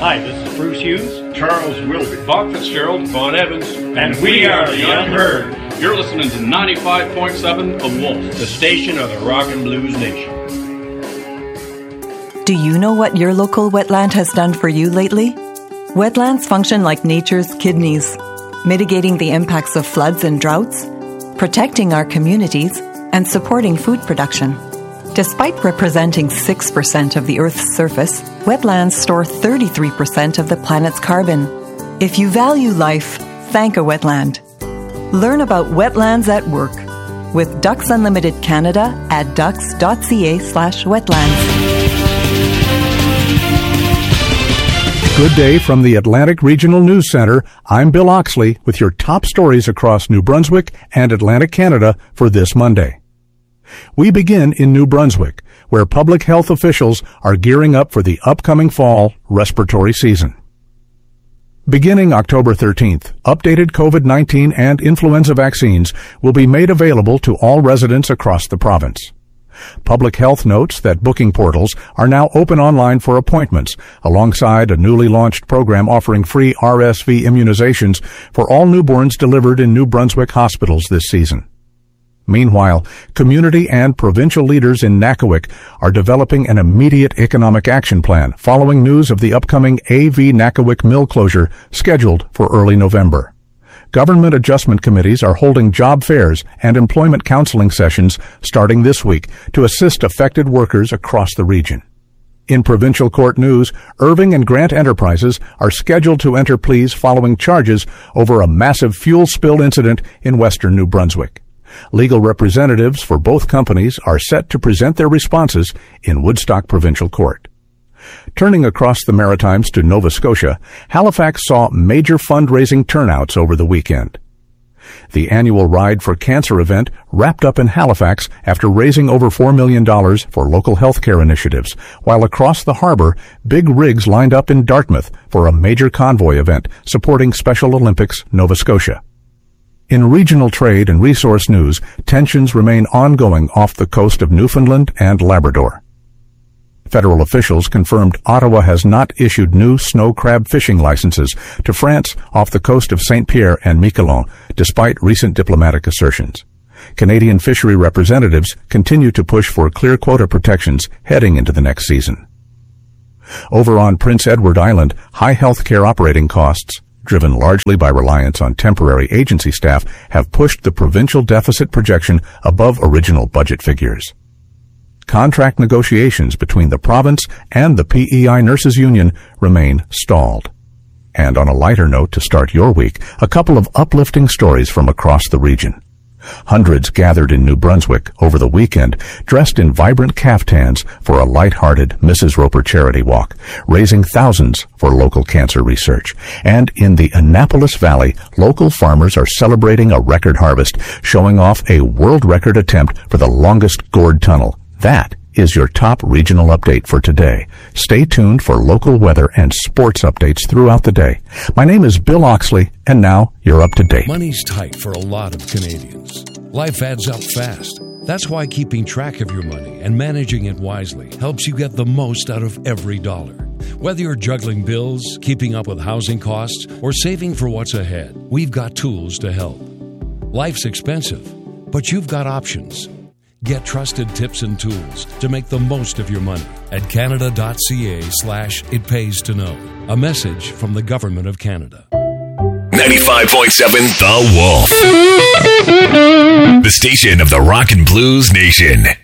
Hi, this is Bruce Hughes, Charles Wilby, Bob Fitzgerald, Vaughn Evans, and we are the Unheard. You're listening to 95.7 The Wolf, the station of the Rock and Blues Nation. Do you know what your local wetland has done for you lately? Wetlands function like nature's kidneys, mitigating the impacts of floods and droughts, protecting our communities, and supporting food production. Despite representing 6% of the Earth's surface, wetlands store 33% of the planet's carbon. If you value life, thank a wetland. Learn about wetlands at work with Ducks Unlimited Canada at ducks.ca/wetlands. Good day from the Atlantic Regional News Center. I'm Bill Oxley with your top stories across New Brunswick and Atlantic Canada for this Monday. We begin in New Brunswick, where public health officials are gearing up for the upcoming fall respiratory season. Beginning October 13th, updated COVID-19 and influenza vaccines will be made available to all residents across the province. Public Health notes that booking portals are now open online for appointments, alongside a newly launched program offering free RSV immunizations for all newborns delivered in New Brunswick hospitals this season. Meanwhile, community and provincial leaders in Nakawik are developing an immediate economic action plan following news of the upcoming AV Nakawik mill closure scheduled for early November. Government adjustment committees are holding job fairs and employment counseling sessions starting this week to assist affected workers across the region. In provincial court news, Irving and Grant Enterprises are scheduled to enter pleas following charges over a massive fuel spill incident in western New Brunswick. Legal representatives for both companies are set to present their responses in Woodstock Provincial Court. Turning across the Maritimes to Nova Scotia, Halifax saw major fundraising turnouts over the weekend. The annual Ride for Cancer event wrapped up in Halifax after raising over $4 million for local healthcare initiatives, while across the harbor, big rigs lined up in Dartmouth for a major convoy event supporting Special Olympics Nova Scotia. In regional trade and resource news, tensions remain ongoing off the coast of Newfoundland and Labrador. Federal officials confirmed Ottawa has not issued new snow crab fishing licenses to France off the coast of Saint-Pierre and Miquelon, despite recent diplomatic assertions. Canadian fishery representatives continue to push for clear quota protections heading into the next season. Over on Prince Edward Island, high health care operating costs, driven largely by reliance on temporary agency staff, have pushed the provincial deficit projection above original budget figures. Contract negotiations between the province and the PEI Nurses Union remain stalled. And on a lighter note to start your week, a couple of uplifting stories from across the region. Hundreds gathered in New Brunswick over the weekend, dressed in vibrant caftans for a light-hearted Mrs. Roper charity walk, raising thousands for local cancer research. And in the Annapolis Valley, local farmers are celebrating a record harvest, showing off a world record attempt for the longest gourd tunnel. That is your top regional update for today. Stay tuned for local weather and sports updates throughout the day. My name is Bill Oxley, and now you're up to date. Money's tight for a lot of Canadians. Life adds up fast. That's why keeping track of your money and managing it wisely helps you get the most out of every dollar. Whether you're juggling bills, keeping up with housing costs, or saving for what's ahead, we've got tools to help. Life's expensive, but you've got options. Get trusted tips and tools to make the most of your money at canada.ca/it pays to know. A message from the Government of Canada. 95.7 The Wolf. The station of the Rock and Blues Nation.